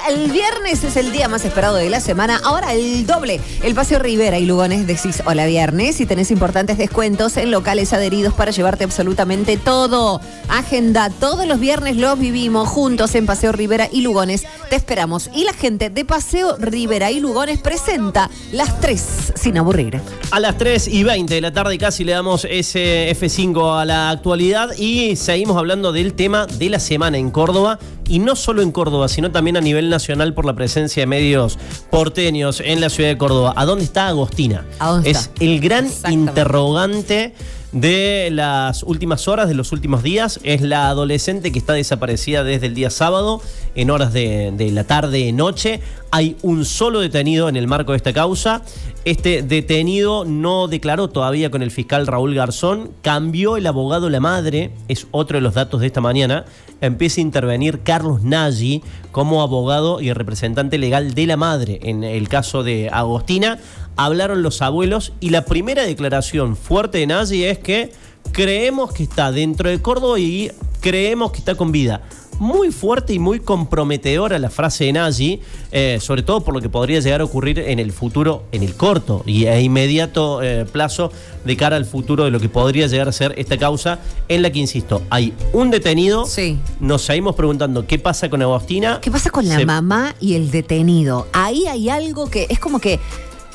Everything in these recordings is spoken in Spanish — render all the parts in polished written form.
el viernes es el día más esperado de la semana. Ahora el doble. El Paseo Rivera y Lugones decís hola viernes y tenés importantes descuentos en locales adheridos para llevarte absolutamente todo. Agenda, todos los viernes los vivimos juntos en Paseo Rivera y Lugones. Te esperamos. Y la gente de Paseo Rivera y Lugones presenta las 3 sin aburrir. A las 3:20 de la tarde casi le damos ese F5 a la actualidad y seguimos hablando del tema de la semana en Córdoba. Y no solo en Córdoba, sino también a nivel nacional por la presencia de medios porteños en la ciudad de Córdoba. ¿A dónde está Agostina? ¿A dónde está? Es el gran interrogante de las últimas horas, de los últimos días. Es la adolescente que está desaparecida desde el día sábado, en horas de la tarde, noche. Hay un solo detenido en el marco de esta causa. Este detenido no declaró todavía con el fiscal Raúl Garzón. Cambió el abogado la madre, es otro de los datos de esta mañana. Empieza a intervenir Carlos Nagy como abogado y representante legal de la madre en el caso de Agostina. Hablaron los abuelos y la primera declaración fuerte de Nagy es que creemos que está dentro de Córdoba y creemos que está con vida. Muy fuerte y muy comprometedora la frase de Nagy, sobre todo por lo que podría llegar a ocurrir en el futuro, en el corto y a inmediato plazo de cara al futuro de lo que podría llegar a ser esta causa en la que, insisto, hay un detenido. Sí. Nos seguimos preguntando qué pasa con Agostina. ¿Qué pasa con la mamá y el detenido? Ahí hay algo que es como que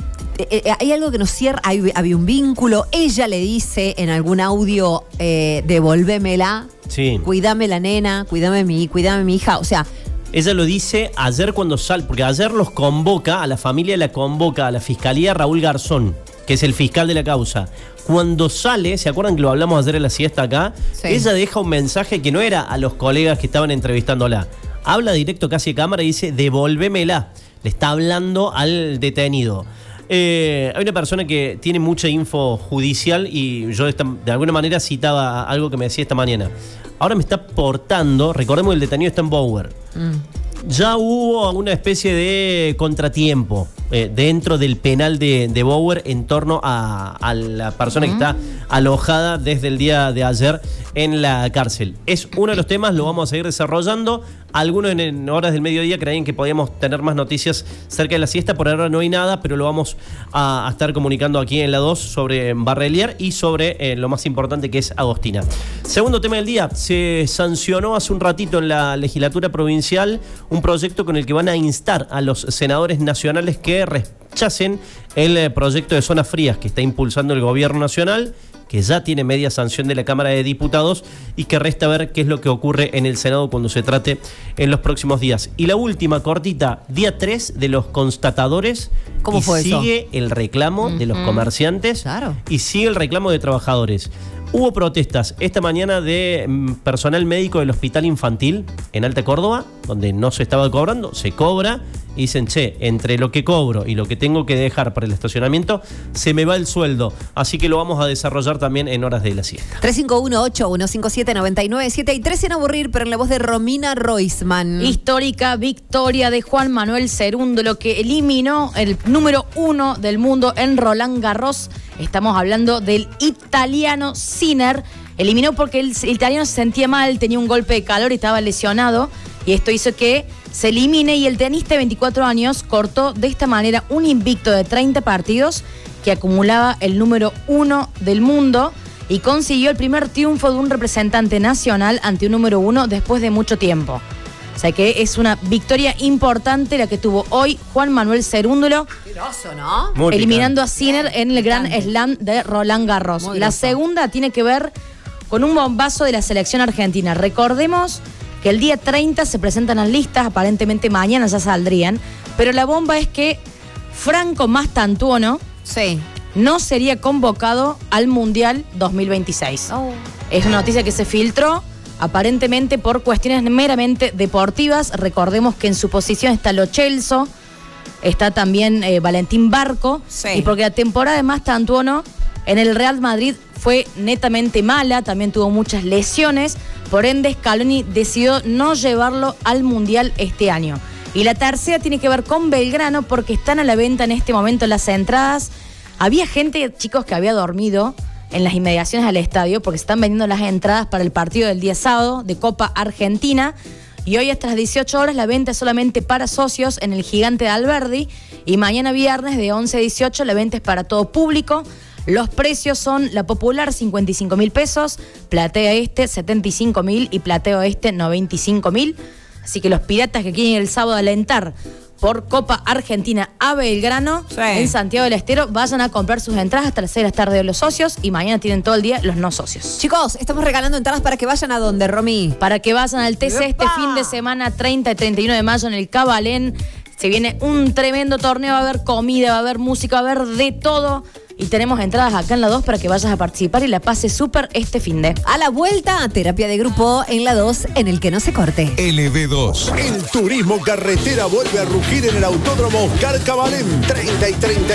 hay algo que nos cierra, había un vínculo. Ella le dice en algún audio, devolvémela, Sí. Cuídame la nena, cuídame mi hija. O sea, Ella lo dice ayer cuando sale, porque ayer los convoca, a la familia la convoca a la fiscalía Raúl Garzón, que es el fiscal de la causa. Cuando sale, ¿se acuerdan que lo hablamos ayer en la siesta acá? Sí. Ella deja un mensaje que no era a los colegas que estaban entrevistándola. Habla directo casi a cámara y dice, devolvémela. Le está hablando al detenido. Hay una persona que tiene mucha info judicial y yo de alguna manera citaba algo que me decía esta mañana. Ahora me está portando, recordemos que el detenido está en Bower. Ya hubo una especie de contratiempo dentro del penal de Bower en torno a la persona que está alojada desde el día de ayer en la cárcel. Es uno de los temas, lo vamos a seguir desarrollando. Algunos en horas del mediodía creían que podíamos tener más noticias cerca de la siesta. Por ahora no hay nada, pero lo vamos a estar comunicando aquí en la 2 sobre Barrelier y sobre lo más importante que es Agostina. Segundo tema del día, se sancionó hace un ratito en la legislatura provincial un proyecto con el que van a instar a los senadores nacionales que rechacen el proyecto de zonas frías que está impulsando el gobierno nacional, que ya tiene media sanción de la Cámara de Diputados y que resta ver qué es lo que ocurre en el Senado cuando se trate en los próximos días. Y la última, cortita, día 3 de los constatadores. ¿Cómo fue eso? Sigue el reclamo de los comerciantes. Claro. Y sigue el reclamo de trabajadores. Hubo protestas esta mañana de personal médico del Hospital Infantil en Alta Córdoba, donde no se estaba cobrando, se cobra, y dicen, che, entre lo que cobro y lo que tengo que dejar para el estacionamiento, se me va el sueldo. Así que lo vamos a desarrollar también en horas de la siesta. 351-8157-997 y 3 sin aburrir, pero en la voz de Romina Roisman. Histórica victoria de Juan Manuel Cerúndolo, que eliminó el número 1 del mundo en Roland Garros. Estamos hablando del italiano Sinner. Eliminó porque el italiano se sentía mal, tenía un golpe de calor y estaba lesionado. Y esto hizo que se elimine, y el tenista de 24 años cortó de esta manera un invicto de 30 partidos que acumulaba el número 1 del mundo y consiguió el primer triunfo de un representante nacional ante un número 1 después de mucho tiempo. O sea que es una victoria importante la que tuvo hoy Juan Manuel Cerúndolo, Grosso, ¿no? Muy eliminando a Sinner en el Gran Slam de Roland Garros. Muy La grosso. segunda tiene que ver con un bombazo de la selección argentina. Recordemos que el día 30 se presentan las listas, aparentemente mañana ya saldrían, pero la bomba es que Franco Mastantuono Sí. no sería convocado al Mundial 2026. Oh. Es una noticia que se filtró aparentemente por cuestiones meramente deportivas. Recordemos que en su posición está Lo Celso, está también Valentín Barco, Sí. y porque la temporada de Mastantuono en el Real Madrid fue netamente mala, también tuvo muchas lesiones, por ende Scaloni decidió no llevarlo al Mundial este año. Y la tercera tiene que ver con Belgrano, porque están a la venta en este momento las entradas. Había gente, chicos, que había dormido en las inmediaciones al estadio porque se están vendiendo las entradas para el partido del día sábado de Copa Argentina. Y hoy hasta las 18 horas la venta es solamente para socios en el Gigante de Alberdi. Y mañana viernes de 11 a 18 la venta es para todo público. Los precios son la popular 55.000 pesos, platea este 75.000 y plateo este 95.000. Así que los piratas que quieren ir el sábado a alentar por Copa Argentina a Belgrano, sí, en Santiago del Estero, vayan a comprar sus entradas hasta las 6 de la tarde de los socios y mañana tienen todo el día los no socios. Chicos, estamos regalando entradas para que vayan a donde, Romy. Para que vayan al TC este fin de semana, 30 y 31 de mayo en el Cabalén. Se viene un tremendo torneo, va a haber comida, va a haber música, va a haber de todo. Y tenemos entradas acá en la 2 para que vayas a participar y la pases súper este finde. A la vuelta, terapia de grupo en la 2, en el que no se corte. LB2. El turismo carretera vuelve a rugir en el Autódromo Oscar Cabalén. 30 y 30.